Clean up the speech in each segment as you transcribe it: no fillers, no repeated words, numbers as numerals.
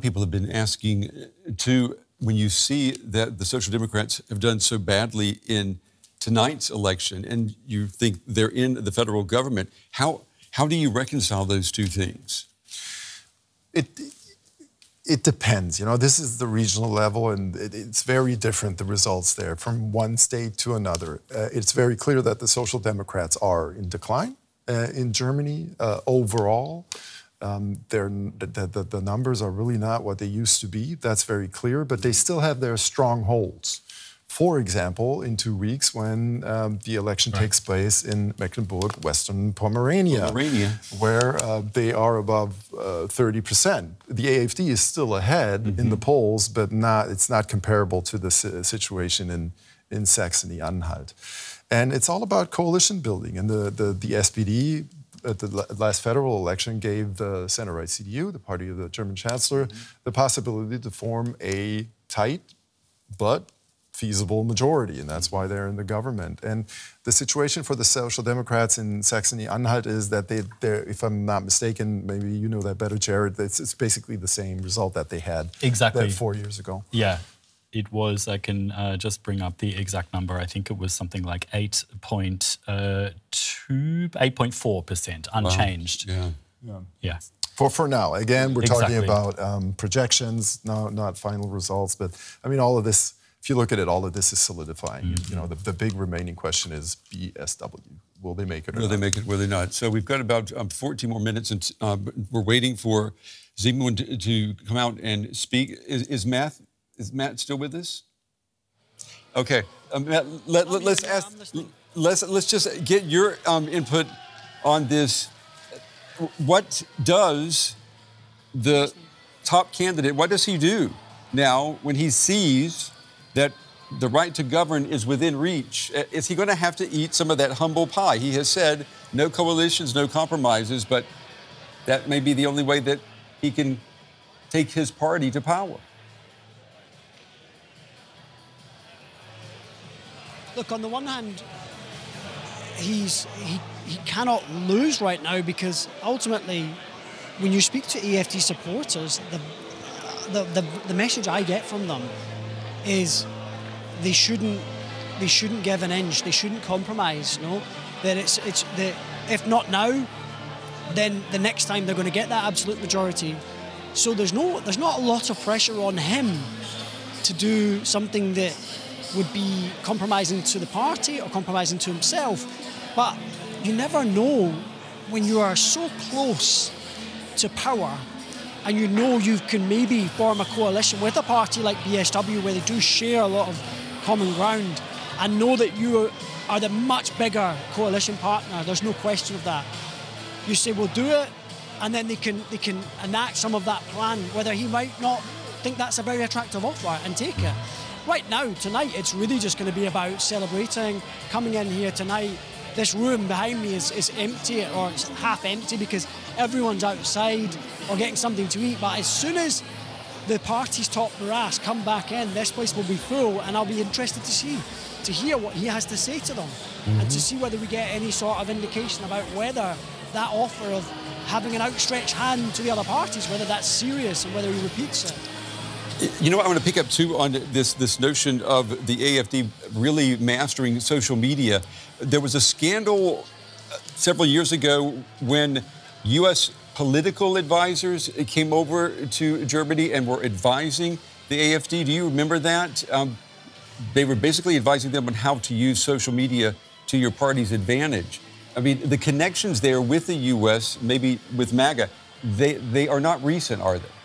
people have been asking, too, when you see that the Social Democrats have done so badly in tonight's election and you think they're in the federal government, how do you reconcile those two things? It depends. You know, this is the regional level, and it's very different, the results there, from one state to another. It's very clear that the Social Democrats are in decline in Germany overall. The numbers are really not what they used to be. That's very clear, but they still have their strongholds. For example, in 2 weeks when the election takes place in Mecklenburg, Western Pomerania, where they are above 30%. The AfD is still ahead in the polls, but it's not comparable to the situation in Saxony-Anhalt. And it's all about coalition building. And the SPD at the last federal election gave the center-right CDU, the party of the German chancellor, the possibility to form a tight but feasible majority, and that's why they're in the government. And the situation for the Social Democrats in Saxony-Anhalt is that they're, if I'm not mistaken, maybe you know that better, Jared, it's basically the same result that they had 4 years ago. Yeah, it was, I can just bring up the exact number. I think it was something like 8.4%, unchanged. Wow. Yeah. For now. Again, we're talking about projections, not final results. But I mean, all of this, if you look at it, all of this is solidifying. You know, the big remaining question is BSW. Will they make it or not? Will they make it, will they not? So we've got about 14 more minutes, and we're waiting for Zygmunt to come out and speak. Is Matt still with us? Okay. Matt, let's just get your input on this. What does the top candidate, what does he do now when he sees that the right to govern is within reach? Is he going to have to eat some of that humble pie? He has said no coalitions, no compromises, but that may be the only way that he can take his party to power. Look, on the one hand, he cannot lose right now, because ultimately, when you speak to AfD supporters, the message I get from them is they shouldn't give an inch, they shouldn't compromise. You know, that if not now, then the next time they're going to get that absolute majority. So there's not a lot of pressure on him to do something that would be compromising to the party or compromising to himself. But you never know when you are so close to power and you know you can maybe form a coalition with a party like BSW where they do share a lot of common ground, and know that you are the much bigger coalition partner. There's no question of that. You say, we'll do it, and then they can enact some of that plan, whether he might not think that's a very attractive offer, and take it. Right now, tonight, it's really just going to be about celebrating, coming in here tonight. This room behind me is empty, or it's half empty, because everyone's outside or getting something to eat. But as soon as the party's top brass come back in, this place will be full, and I'll be interested to hear what he has to say to them, and to see whether we get any sort of indication about whether that offer of having an outstretched hand to the other parties, whether that's serious and whether he repeats it. You know, I want to pick up, too, on this notion of the AfD really mastering social media. There was a scandal several years ago when U.S. political advisors came over to Germany and were advising the AfD. Do you remember that? They were basically advising them on how to use social media to your party's advantage. I mean, the connections there with the U.S., maybe with MAGA, they are not recent, are they?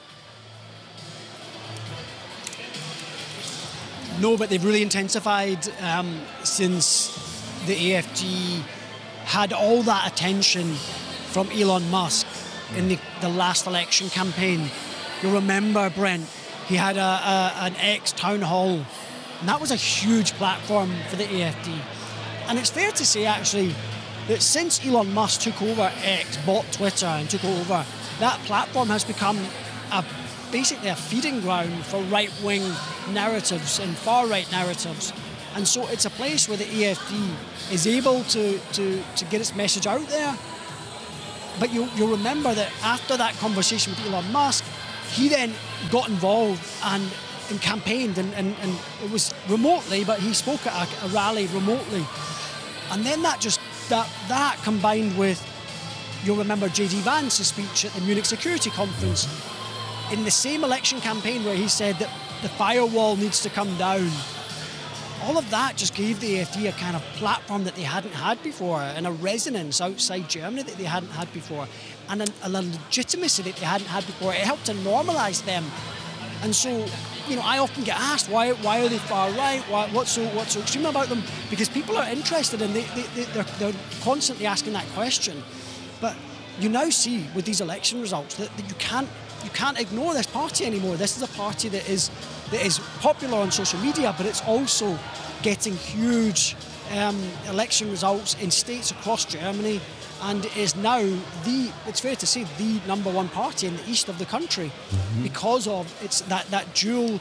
No, but they've really intensified since the AfD had all that attention from Elon Musk in the last election campaign. You'll remember, Brent, he had an X town hall, and that was a huge platform for the AfD. And it's fair to say, actually, that since Elon Musk took over X, bought Twitter and took over, that platform has become basically a feeding ground for right-wing narratives and far-right narratives. And so it's a place where the AfD is able to get its message out there. But you'll remember that after that conversation with Elon Musk, he then got involved and campaigned, and it was remotely, but he spoke at a rally remotely. And then that combined with, you'll remember J.D. Vance's speech at the Munich Security Conference in the same election campaign where he said that the firewall needs to come down. All of that just gave the AfD a kind of platform that they hadn't had before, and a resonance outside Germany that they hadn't had before, and a legitimacy that they hadn't had before. It helped to normalise them. And so, I often get asked, why are they far right? What's so extreme about them? Because people are interested, and they're constantly asking that question. But you now see with these election results that you can't ignore this party anymore. This is a party that is popular on social media, but it's also getting huge election results in states across Germany, and is now it's fair to say, the number one party in the east of the country, because of it's that dual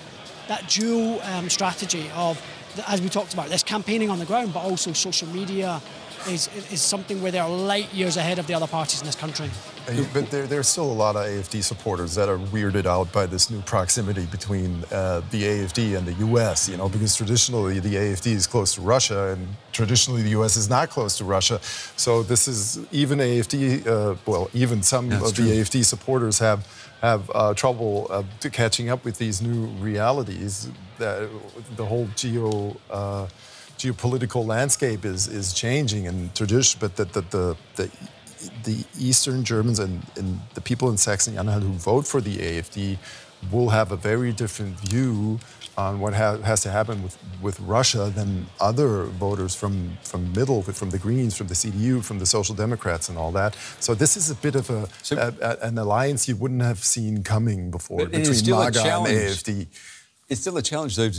strategy of, as we talked about, this campaigning on the ground, but also social media is something where they're light years ahead of the other parties in this country. But there's still a lot of AfD supporters that are weirded out by this new proximity between the AfD and the U.S., because traditionally the AfD is close to Russia, and traditionally the U.S. is not close to Russia. So this is even AfD, even some of the AfD supporters have trouble catching up with these new realities. That the whole geopolitical landscape is changing, and tradition, but the Eastern Germans and the people in Saxony-Anhalt who vote for the AfD will have a very different view on what has to happen with Russia than other voters from the Greens, from the CDU, from the Social Democrats and all that. So this is a bit of an alliance you wouldn't have seen coming before between MAGA and AfD. It's still a challenge, though,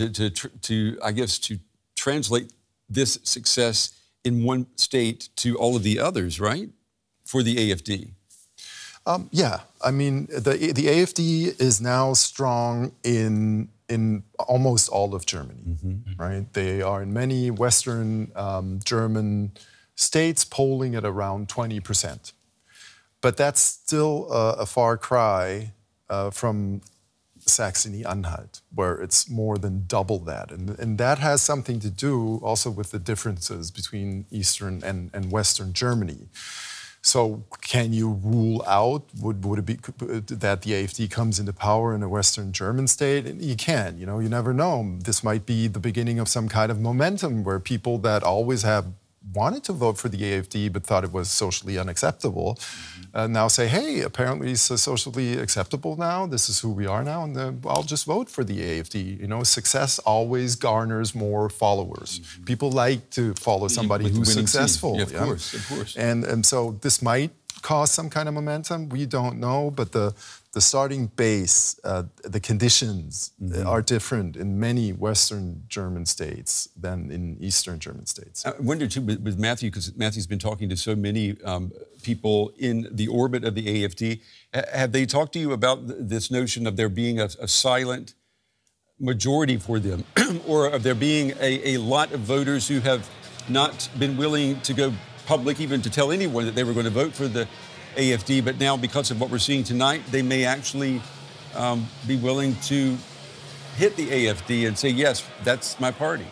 to translate this success in one state to all of the others, right? For the AfD. Yeah, I mean, the AfD is now strong in almost all of Germany, right? They are in many Western German states, polling at around 20%. But that's still a far cry from Saxony-Anhalt, where it's more than double that. And that has something to do also with the differences between Eastern and Western Germany. So can you rule out, would it be that the AfD comes into power in a Western German state? You can, you never know. This might be the beginning of some kind of momentum where people that always have wanted to vote for the AfD but thought it was socially unacceptable now say, hey, apparently it's socially acceptable now. This is who we are now, and I'll just vote for the AfD. Success always garners more followers. People like to follow somebody who's successful. Yeah, of course. And so this might cause some kind of momentum. We don't know, but the starting base, the conditions are different in many Western German states than in Eastern German states. I wonder, too, with Matthew, because Matthew's been talking to so many people in the orbit of the AfD. Have they talked to you about this notion of there being a silent majority for them, or of there being a lot of voters who have not been willing to go public, even to tell anyone that they were going to vote for the AfD, but now because of what we're seeing tonight, they may actually be willing to hit the AfD and say, yes, that's my party?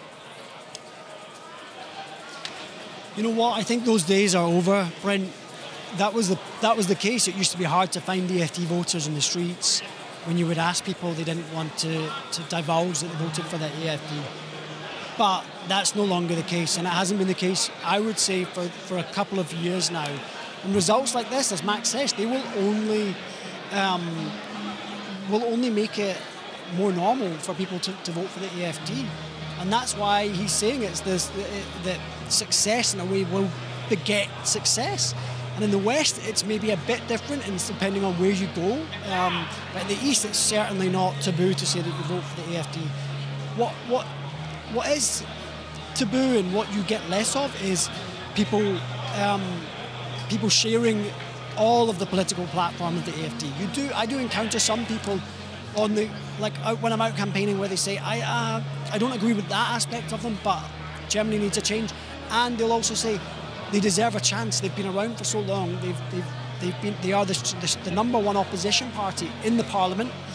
You know what? I think those days are over, Brent. That was the case. It used to be hard to find AfD voters in the streets. When you would ask people, they didn't want to divulge that they voted for the AfD. But that's no longer the case, and it hasn't been the case, I would say, for a couple of years now. And results like this, as Max says, they will only make it more normal for people to vote for the AfD. And that's why he's saying it's this, that success in a way will beget success. And in the West, it's maybe a bit different, and it's depending on where you go. But in the East, it's certainly not taboo to say that you vote for the AfD. What is taboo and what you get less of is people sharing all of the political platform of the AfD. I do encounter some people on when I'm out campaigning where they say, I don't agree with that aspect of them, but Germany needs a change. And they'll also say they deserve a chance. They've been around for so long. They are the number one opposition party in the parliament.